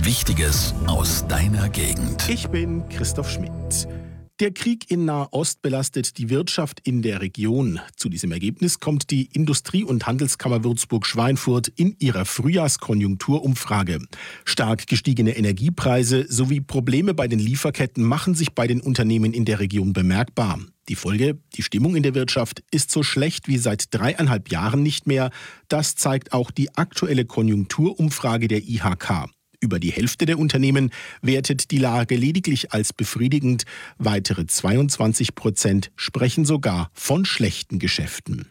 Wichtiges aus deiner Gegend. Ich bin Christoph Schmidt. Der Krieg in Nahost belastet die Wirtschaft in der Region. Zu diesem Ergebnis kommt die Industrie- und Handelskammer Würzburg-Schweinfurt in ihrer Frühjahrskonjunkturumfrage. Stark gestiegene Energiepreise sowie Probleme bei den Lieferketten machen sich bei den Unternehmen in der Region bemerkbar. Die Folge: Die Stimmung in der Wirtschaft ist so schlecht wie seit 3,5 Jahren nicht mehr. Das zeigt auch die aktuelle Konjunkturumfrage der IHK. Über die Hälfte der Unternehmen wertet die Lage lediglich als befriedigend. Weitere 22% sprechen sogar von schlechten Geschäften.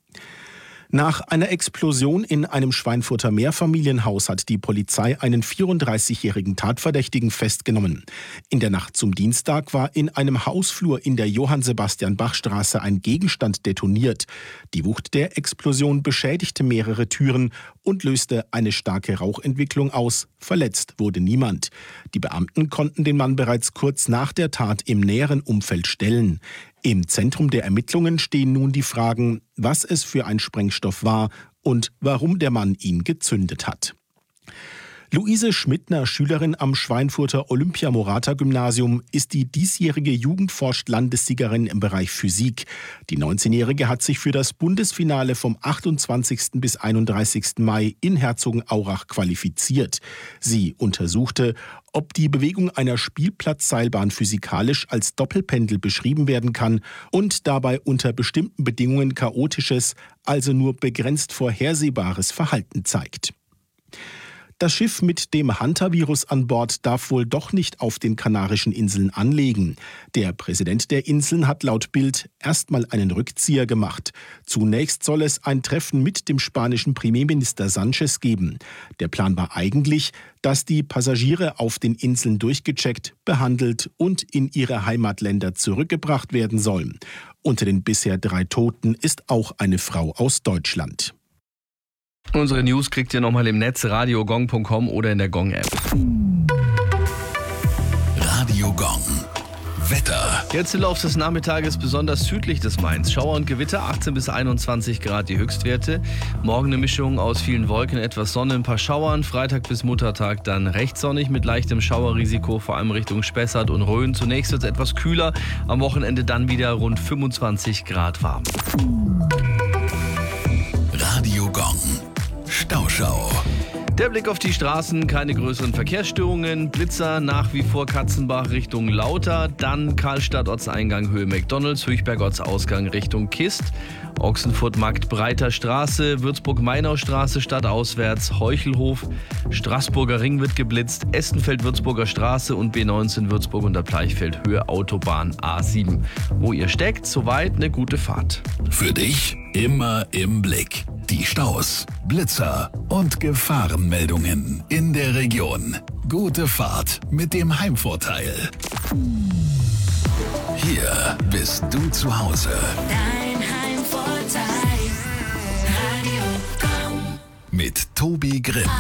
Nach einer Explosion in einem Schweinfurter Mehrfamilienhaus hat die Polizei einen 34-jährigen Tatverdächtigen festgenommen. In der Nacht zum Dienstag war in einem Hausflur in der Johann-Sebastian-Bach-Straße ein Gegenstand detoniert. Die Wucht der Explosion beschädigte mehrere Türen und löste eine starke Rauchentwicklung aus. Verletzt wurde niemand. Die Beamten konnten den Mann bereits kurz nach der Tat im näheren Umfeld stellen. Im Zentrum der Ermittlungen stehen nun die Fragen, was es für ein Sprengstoff war und warum der Mann ihn gezündet hat. Luise Schmidtner, Schülerin am Schweinfurter Olympia-Morata-Gymnasium, ist die diesjährige Jugendforscht-Landessiegerin im Bereich Physik. Die 19-Jährige hat sich für das Bundesfinale vom 28. bis 31. Mai in Herzogenaurach qualifiziert. Sie untersuchte, ob die Bewegung einer Spielplatzseilbahn physikalisch als Doppelpendel beschrieben werden kann und dabei unter bestimmten Bedingungen chaotisches, also nur begrenzt vorhersehbares Verhalten zeigt. Das Schiff mit dem Hantavirus an Bord darf wohl doch nicht auf den Kanarischen Inseln anlegen. Der Präsident der Inseln hat laut Bild erstmal einen Rückzieher gemacht. Zunächst soll es ein Treffen mit dem spanischen Premierminister Sánchez geben. Der Plan war eigentlich, dass die Passagiere auf den Inseln durchgecheckt, behandelt und in ihre Heimatländer zurückgebracht werden sollen. Unter den bisher 3 Toten ist auch eine Frau aus Deutschland. Unsere News kriegt ihr nochmal im Netz, radiogong.com oder in der Gong-App. Radio Gong. Wetter. Jetzt im Laufe des Nachmittages besonders südlich des Mains. Schauer und Gewitter, 18 bis 21 Grad die Höchstwerte. Morgen eine Mischung aus vielen Wolken, etwas Sonne, ein paar Schauern. Freitag bis Muttertag dann recht sonnig mit leichtem Schauerrisiko, vor allem Richtung Spessart und Rhön. Zunächst wird es etwas kühler, am Wochenende dann wieder rund 25 Grad warm. Radio Gong. Stauschau. Der Blick auf die Straßen, keine größeren Verkehrsstörungen. Blitzer nach wie vor Katzenbach Richtung Lauter, dann Karlstadt Ortseingang Höhe McDonalds, Höchberg Ortsausgang Richtung Kist, Ochsenfurt Markt Breiter Straße, Würzburg-Mainau-Straße stadtauswärts, Heuchelhof, Straßburger Ring wird geblitzt, Estenfeld Würzburger Straße und B19 Würzburg unter Bleichfeld Höhe Autobahn A7. Wo ihr steckt, soweit eine gute Fahrt. Für dich immer im Blick. Die Staus, Blitzer und Gefahrenmeldungen in der Region. Gute Fahrt mit dem Heimvorteil. Hier bist du zu Hause. Dein Heimvorteil. Radio Gong. Mit Tobi Grimm.